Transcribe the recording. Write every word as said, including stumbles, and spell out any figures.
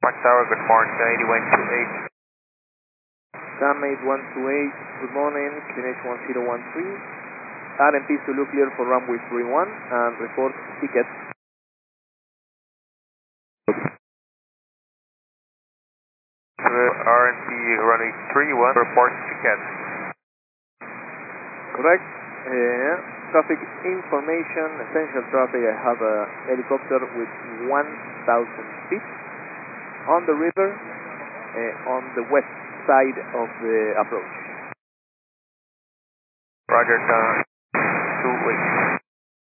One Tower, good morning, eight one two eight. Cam eight one two eight, good morning, Clean one zero one three. R M P Zulu clear for runway three one and report ticket. R M P runway three one, report ticket. Correct. Uh, traffic information, essential traffic. I have a helicopter with one thousand feet on the river uh, on the west side of the approach. Roger, uh, two eight.